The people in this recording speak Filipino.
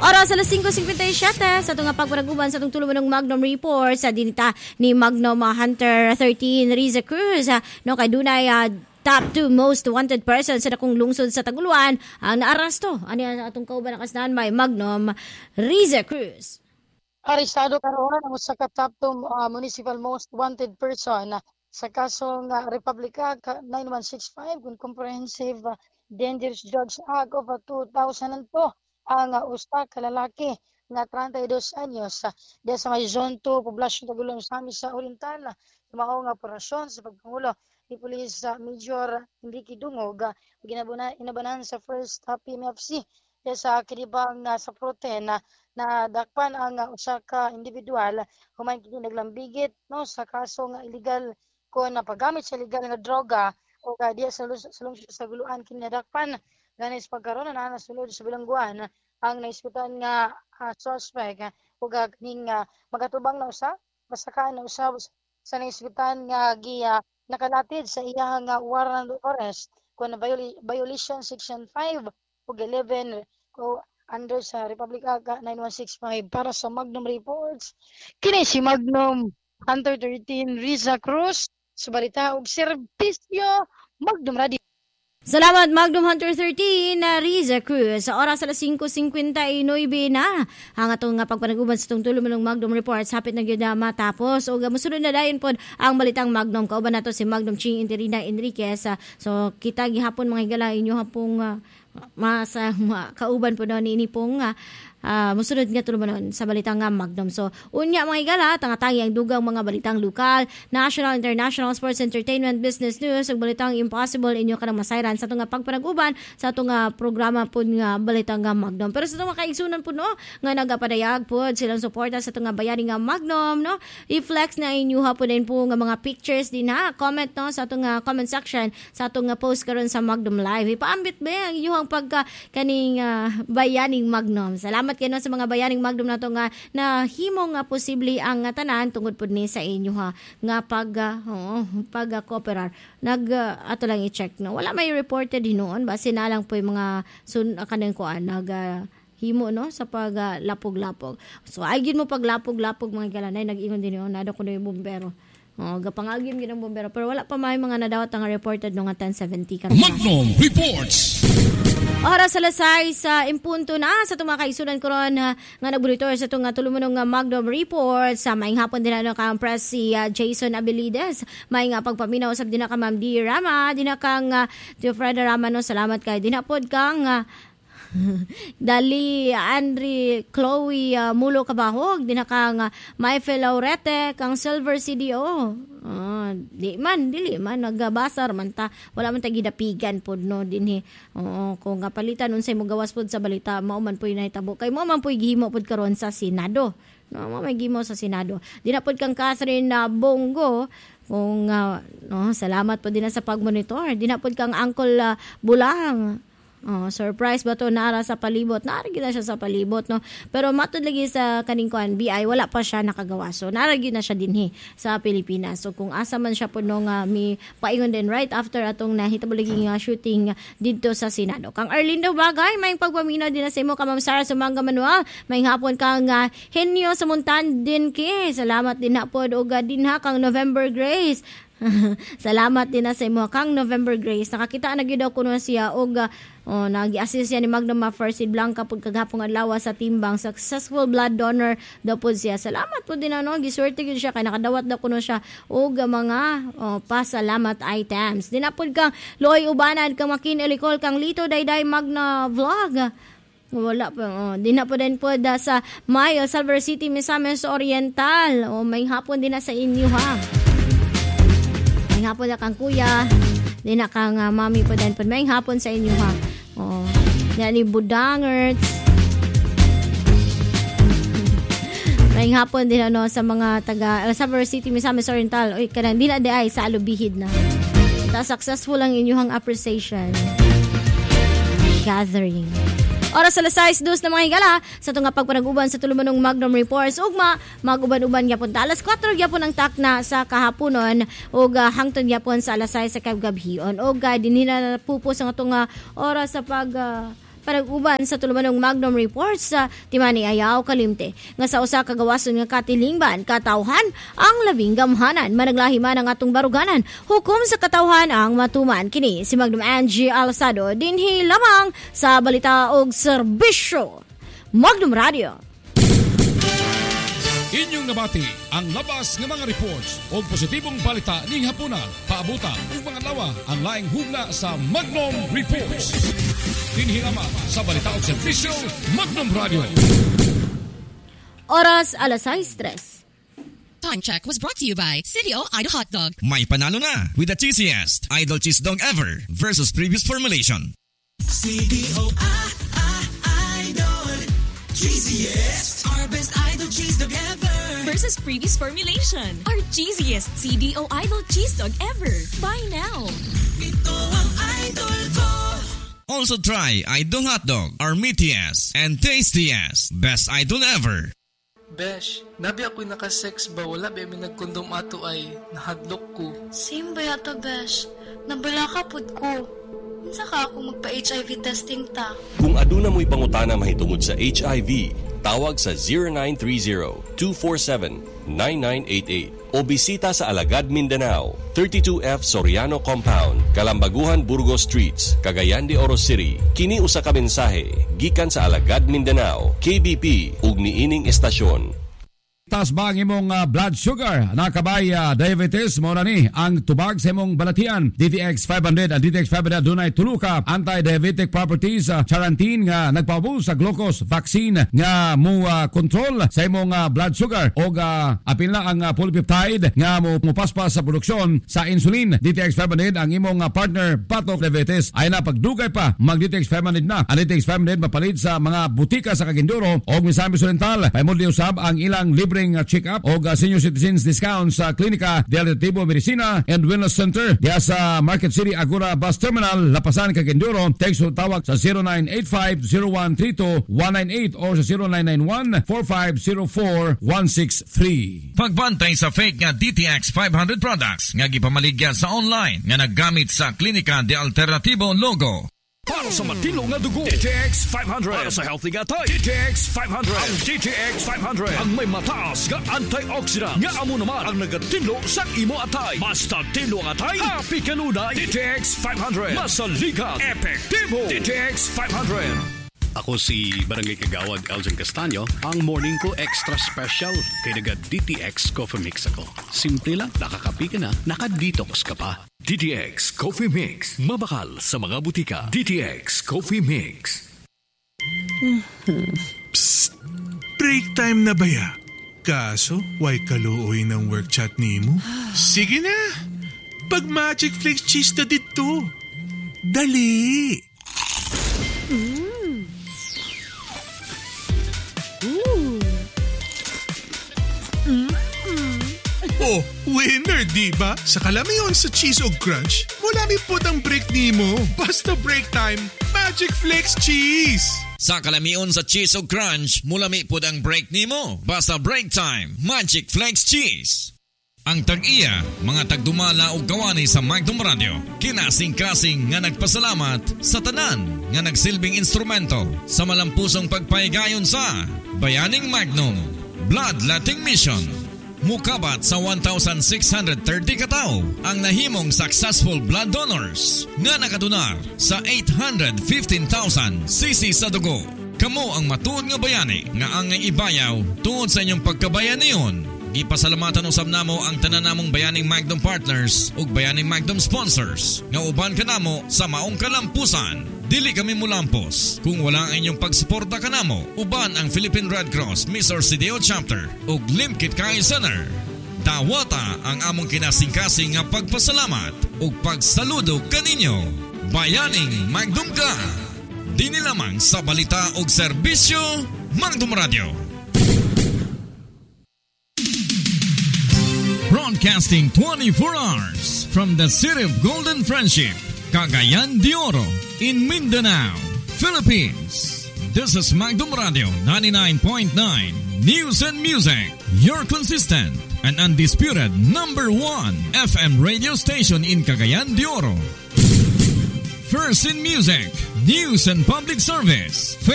Oras alas 5:57 sa itong pagpanaguban sa itong tulumanong Magnum Report sa dinita ni Magnum Hunter 13 Riza Cruz. No, kay dunay top 2 most wanted person sa dakong lungsod sa Taguluan ang naarasto. Ani atong kauban nakasnahan may Magnum Riza Cruz. Arestado karon ang usa ka top 2 municipal most wanted person sa kasong Republica 9165 kung Comprehensive Dangerous Drugs Act of 2002 ang usa ka lalaki nga 32 anyos diya sa may Zone 2 Poblasyon Tagulong sa sa Oriental mao nga operasyon sa pagpangulo ni Police Major Enrique Dungog inabanan sa first PMFC diya sa kinibang sa proten na dakpan ang usa ka individual human kini naglambigit no sa kaso nga illegal ko na paggamit sa illegal nga droga o diya sa lungsod sa Guluan kini nadakpan ganis pagkaroon na nasulod sa bilangguan ang naisputan nga suspect o kaning magatubang na usa masakaan na usa sa naisputan nga nakalatid sa iyang warrant of arrest kung violation section 5 o 11 o under sa Republic Act 9165 para sa Magnum Reports. Kini si Magnum Hunter 13 Riza Cruz sa balita ug serbisyo Magnum Radio. Salamat Magnum Hunter 13 na Riza Cruz. Sa oras alas 5:59 na ang atong pagpanaguban sa itong tulumanong Magnum Reports hapit na gyud matapos o musunod na dayon pod ang balitang Magnum kauban nato si Magnum Ching Interina Enriquez. So kita gihapon mga higala inyo hapong kauban po doon ini pong musunod nga tulumanon sa balitang Magnum. So, unya mga higala, tangatagi ang dugang mga balitang lokal, national, international, sports, entertainment, business news, ug balitang impossible inyo kanang masayran sa itong pagpanaguban sa itong programa po nga balitang Magnum. Pero sa itong kaigsunan po no, nga nagapadayag po silang suporta sa itong bayaning Magnum, no? I-flex na inyo po din po nga mga pictures din comment no sa itong comment section sa itong post karon sa Magnum Live. Ipaambit ba ang inyong pagka kaning bayaning Magnum. Salamat kayo sa mga bayaning Magnum na to nga na himo nga posible ang tanan tungod pud ni sa inyo nga pag-cooperar. Ato lang i-check no. Wala may reported hinoon base na lang po yung mga kanang kuan himo no sa paglapog-lapog. So ay gid mo paglapog-lapog mga galanay nag-ingon din no nado ko yung bombero. Gapangagim gid ang bombero pero wala pa may mga nadawat nga reported no nga 1070 kan. Magnum Reports. Oras alas 6 sa impunto na sa itong mga kaisunan ko ron nga nagburitor sa itong tulumunong Magnum Report sa maing hapon din na kang press si Jason Abilides. Maing pagpaminaw usab din na ka Ma'am D. Rama, din na kang Freda Rama no, salamat kay dinapod kang Dali Andri Chloe Mulo Kabahog din na kang Mayfe Laurete kang Silver CDO. Dili man nagbasar man ta wala man ta gidapigan pod no dinhi. Kung palitan unsay mo gawas pod sa balita mao man poy nahitabo kay mao man poy gihimo pod karon sa Senado. No, mao may gihimo sa Senado. Di na pod kang Catherine Bongo kung salamat pod din sa pagmonitor. Di na pod kang Uncle Bulang. Surprise ba to nara sa palibot? Naragi na siya sa palibot, no? Pero matud lagi sa kaning kuan BI, wala pa siya nakagawa. So, naragi na siya dinhi sa Pilipinas. So, kung asa man siya po nung mi paingon din right after atong nahitabo lagi shooting dito sa Senado. Kang Arlindo Bagay, may pagpaminaw din na sa imo ka Ma'am Sara Sumanga Manuel. May hapon kang Henyo sa Muntan din ki. Salamat din na po og din kang November Grace. Salamat din na sa imo kang November Grace. Nakakita na gyud daw kuno siya og nagi-assist siya ni Magnum First Blanca pud kagahapon adlaw sa timbang successful blood donor daw pud siya. Salamat pud din giswerte gyud siya kay nakadawat daw kuno siya og mga pasalamat items. Dinapod kang Loy Ubanad kang Makin Elicol kang Lito Dayday Magna Vlog. Wala pa. Di na po din po sa Mayo, Silver City, Misamis Oriental. May hapon din na sa inyo May hapon na kang kuya. Di na kang mami po din po. May hapon sa inyo Yan ni Budangerts. May hapon din sa mga taga Silver City, Misamis Oriental. Oy, kanang di na di ay sa alubihid na. Successful ang inyong appreciation gathering. Oras alas 6:02 na mga higala sa itong pagpanaguban sa tulumanong Magnum Reports. Ugma, mag-uban-uban gyapon ta. Alas 4 gyapon ang takna sa kahaponon ug hangtod gyapon sa alas 6 sa kagabhion. Ug dinhi na pupos ang atong oras sa panag-uban sa tulumanong Magnum reports sa Timani Ayaw Kalimte. Nga sa usa ka gawason nga katilingban, katawhan ang labing gamhanan. Managlahi man ang atong baruganan. Hukom sa katawhan ang matuman. Kini si Magnum Angie Alsado dinhi lamang sa balita og serbisyo. Magnum Radio. Inyong nabati ang labas ng mga reports o positibong balita ning hapuna. Paabuta ug mga lawa ang laing hugna sa Magnum Reports. Dinhilama sa balita o serbisyo Magnum Radio. Oras 6:03. Time check was brought to you by CDO Idol Hot Dog. May panalo na with the cheesiest Idol Cheese Dog ever versus previous formulation. CDO Idol cheesiest, our best Idol cheese dog ever Versus previous formulation. Our cheesiest CDO Idol cheese dog ever. Buy now. Ito ang idol ko. Also try Idol Hot Dog, our meatiest and tastiest best idol ever. Besh, nabi ako'y nakasex ba? Wala ba may nagkondom ato ay nahadlok ko. Same ba yata, Besh? Nabala ka pud ko. Unsa ka ako magpa-HIV testing ta? Kung aduna mo'y pangutana mahitungod sa HIV, tawag sa 0930-247-9988 o bisita sa Alagad, Mindanao, 32F Soriano Compound, Kalambaguhan, Burgos Streets, Cagayan de Oro City. Kini usa ka mensahe gikan sa Alagad, Mindanao, KBP ug niining estasyon. Taas ba ang imong blood sugar? Nakabay diabetes mo na ni ang tubag sa imong balatian. DTX 500 at DTX 500 dunay tulo ka anti-diabetic properties. Charantin nga nagpaubos sa glucose vaccine nga mo control sa imong blood sugar o apil na ang polypeptide nga mo paspas sa produksyon sa insulin. DTX 500 ang imong partner patok diabetes ay na pagdugay pa mag DTX 500 na. Ang DTX 500 mapalit sa mga butika sa Cagindoro o Misamis Oriental. Paimodli usab ang ilang libreng check-up o senior citizens discount sa Klinika del Retibo Medicina and Wellness Center diya sa Market City Agora Bus Terminal, Lapasan, Cagindoro. Text o tawag sa 0985-0132-198 o sa 0991-4504-163. Pagbantay sa fake nga DTX 500 products nga gipamaligya sa online nga naggamit sa Klinika de Alternativo logo. Para sa matino nga dugo, DTX 500. Para sa healthy nga tayo, DTX 500. Ang DTX 500 ang may mataas nga antioxidant nga amo naman ang nagatilo sa imo atay. Basta tilo ang atay, happy kanunay. DTX 500. Masaligat, epektibo. DTX 500. Ako si Barangay Kagawad Elgin Castaño, ang morning ko extra special kay naga DTX Coffee Mix ako. Simple lang, nakakapi ka na, naka-detox ka pa. DTX Coffee Mix. Mabakal sa mga butika. DTX Coffee Mix. Psst! Break time na ba ya? Kaso, why kaluoy ng work chat ni mo? Sige na! Pag Magic Flakes cheese na dito. Dali! Oh, winner, diba? Sa kalamiyon sa cheese o crunch, mulami po ang break ni mo. Basta break time, Magic Flakes cheese! Sa kalamiyon sa cheese o crunch, mulami po ang break nimo. Basta break time, Magic Flakes cheese. Ang tag-iya, mga tagdumala o gawani sa Magnum Radio, kinasing-kasing nga nagpasalamat sa tanan nga nagsilbing instrumento sa malampusong pagpaigayon sa Bayaning Magnum Bloodletting Mission. Mukabat sa 1,630 katao ang nahimong successful blood donors nga nakadonar sa 815,000 cc sa dugo. Kamo ang matuod nga bayani nga ang ibayaw tungod sa inyong pagkabayaniyon. Gipasalamatan usab namo ang tanan namong Bayaning Magnum partners ug Bayaning Magnum sponsors nga uban kanamo sa maong kalampusan. Dili kami mulampos kung wala ang inyong pagsuporta kanamo. Uban ang Philippine Red Cross Misor CDO Chapter ug Limkit Kay Center. Dawata ang among kinasingkasing nga pagpasalamat ug pagsaludo kaninyo. Bayaning Magnum ka. Dini lamang sa balita ug serbisyo Magnum Radio. Broadcasting 24 hours from the City of Golden Friendship, Cagayan de Oro, in Mindanao, Philippines. This is Magnum Radio 99.9 News and Music, your consistent and undisputed #1 FM radio station in Cagayan de Oro. First in music, news and public service.